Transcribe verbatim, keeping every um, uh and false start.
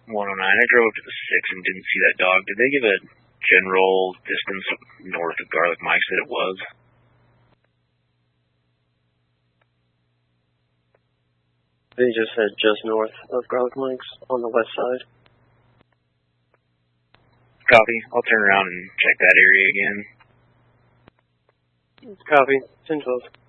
one oh nine. I drove up to the six and didn't see that dog. Did they give a general distance north of Garlic Mike's that it was? They just said just north of Garlic Mike's on the west side. Copy. I'll turn around and check that area again. Copy. ten twelve.